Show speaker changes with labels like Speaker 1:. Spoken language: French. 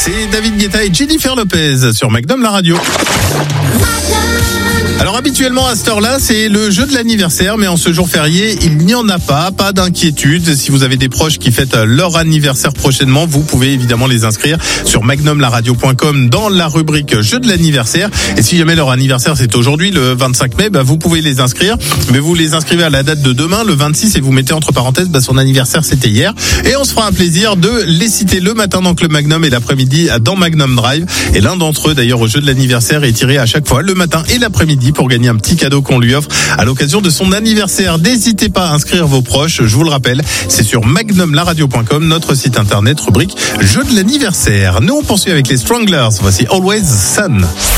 Speaker 1: C'est David Guetta et Jennifer Lopez sur Magnum la radio. Alors habituellement à cette heure-là, c'est le jeu de l'anniversaire, mais en ce jour férié, il n'y en a pas d'inquiétude. Si vous avez des proches qui fêtent leur anniversaire prochainement, vous pouvez évidemment les inscrire sur magnumlaradio.com dans la rubrique jeu de l'anniversaire. Et si jamais leur anniversaire c'est aujourd'hui, le 25 mai, vous pouvez les inscrire, mais vous les inscrivez à la date de demain, le 26, et vous mettez entre parenthèses, son anniversaire c'était hier. Et on se fera un plaisir de les citer le matin dans Club Magnum et l'après-midi dans Magnum Drive. Et l'un d'entre eux d'ailleurs au jeu de l'anniversaire est tiré à chaque fois le matin et l'après-midi pour gagner un petit cadeau qu'on lui offre à l'occasion de son anniversaire. N'hésitez pas à inscrire vos proches, je vous le rappelle, c'est sur magnumlaradio.com, notre site internet, rubrique jeu de l'anniversaire. Nous on poursuit avec les Stranglers, voici Always Sun.